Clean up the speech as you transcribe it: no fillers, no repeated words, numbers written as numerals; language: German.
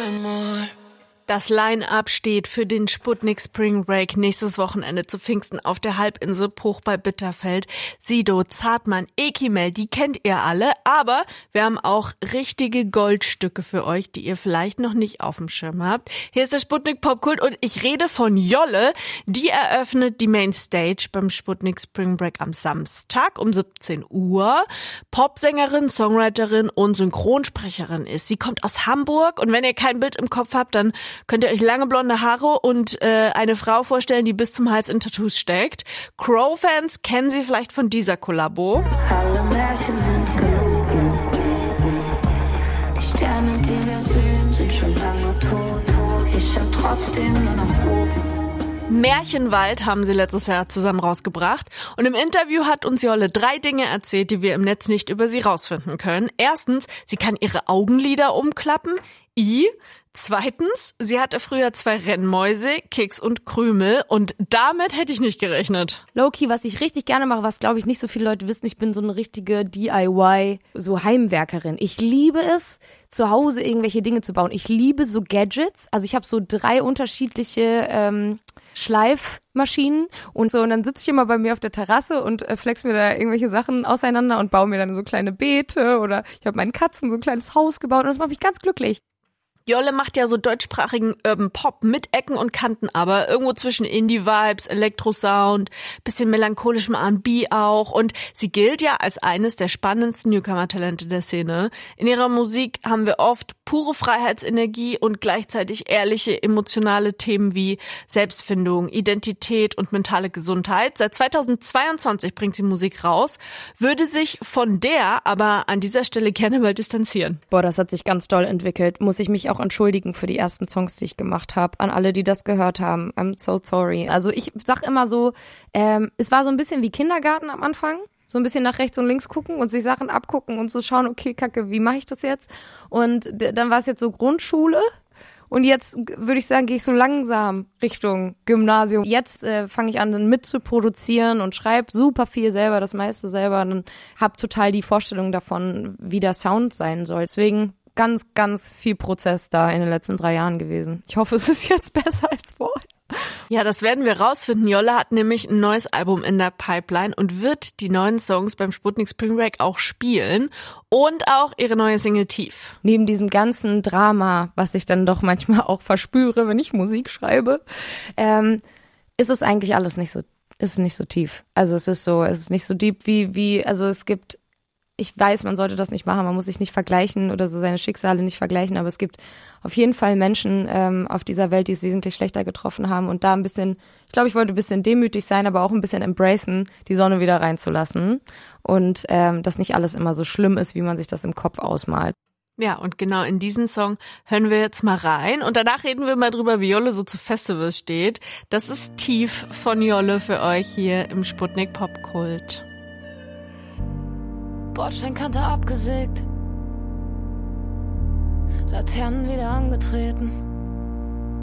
einmal. Das Line-Up steht für den Sputnik Spring Break nächstes Wochenende zu Pfingsten auf der Halbinsel Bruch bei Bitterfeld. Sido, Zartmann, Ekimel, die kennt ihr alle, aber wir haben auch richtige Goldstücke für euch, die ihr vielleicht noch nicht auf dem Schirm habt. Hier ist der Sputnik Popkult und ich rede von Jolle. Die eröffnet die Mainstage beim Sputnik Spring Break am Samstag um 17 Uhr. Popsängerin, Songwriterin und Synchronsprecherin ist. Sie kommt aus Hamburg und wenn ihr kein Bild im Kopf habt, dann könnt ihr euch lange blonde Haare und eine Frau vorstellen, die bis zum Hals in Tattoos steckt. Crow-Fans kennen sie vielleicht von dieser Kollabo. Alle Märchen sind gelogen. Die Sterne, die wir sehen, sind schon lange tot. Ich schau trotzdem nur nach oben. Märchenwald haben sie letztes Jahr zusammen rausgebracht. Und im Interview hat uns Jolle 3 Dinge erzählt, die wir im Netz nicht über sie rausfinden können. Erstens, sie kann ihre Augenlider umklappen. Zweitens, sie hatte früher 2 Rennmäuse, Keks und Krümel und damit hätte ich nicht gerechnet. Low-key, was ich richtig gerne mache, was glaube ich nicht so viele Leute wissen, ich bin so eine richtige DIY, so Heimwerkerin. Ich liebe es, zu Hause irgendwelche Dinge zu bauen. Ich liebe so Gadgets, also ich habe so 3 unterschiedliche Schleifmaschinen und so und dann sitze ich immer bei mir auf der Terrasse und flex mir da irgendwelche Sachen auseinander und baue mir dann so kleine Beete oder ich habe meinen Katzen so ein kleines Haus gebaut und das macht mich ganz glücklich. Jolle macht ja so deutschsprachigen Urban Pop mit Ecken und Kanten, aber irgendwo zwischen Indie-Vibes, Elektrosound, bisschen melancholischem R&B auch und sie gilt ja als eines der spannendsten Newcomer-Talente der Szene. In ihrer Musik haben wir oft pure Freiheitsenergie und gleichzeitig ehrliche, emotionale Themen wie Selbstfindung, Identität und mentale Gesundheit. Seit 2022 bringt sie Musik raus, würde sich von der aber an dieser Stelle gerne mal distanzieren. Boah, das hat sich ganz doll entwickelt. Muss ich mich auch entschuldigen für die ersten Songs, die ich gemacht habe. An alle, die das gehört haben. I'm so sorry. Also ich sag immer so, es war so ein bisschen wie Kindergarten am Anfang. So ein bisschen nach rechts und links gucken und sich Sachen abgucken und so schauen, okay, Kacke, wie mache ich das jetzt? Und dann war es jetzt so Grundschule. Und jetzt würde ich sagen, gehe ich so langsam Richtung Gymnasium. Jetzt fange ich an, dann mit zu produzieren und schreibe super viel selber, das meiste selber. Und habe total die Vorstellung davon, wie der Sound sein soll. Deswegen ganz, ganz viel Prozess da in den letzten 3 Jahren gewesen. Ich hoffe, es ist jetzt besser als vorher. Ja, das werden wir rausfinden. Jolle hat nämlich ein neues Album in der Pipeline und wird die neuen Songs beim Sputnik Spring Break auch spielen und auch ihre neue Single Tief. Neben diesem ganzen Drama, was ich dann doch manchmal auch verspüre, wenn ich Musik schreibe, ist es eigentlich alles nicht so tief. Also es ist nicht so deep also es gibt, ich weiß, man sollte das nicht machen, man muss sich nicht vergleichen oder so seine Schicksale nicht vergleichen, aber es gibt auf jeden Fall Menschen auf dieser Welt, die es wesentlich schlechter getroffen haben und da ein bisschen, ich glaube, ich wollte ein bisschen demütig sein, aber auch ein bisschen embracen, die Sonne wieder reinzulassen und dass nicht alles immer so schlimm ist, wie man sich das im Kopf ausmalt. Ja, und genau in diesen Song hören wir jetzt mal rein und danach reden wir mal drüber, wie Jolle so zu Festivals steht. Das ist Tief von Jolle für euch hier im Sputnik Popkult. Bordsteinkante abgesägt, Laternen wieder angetreten.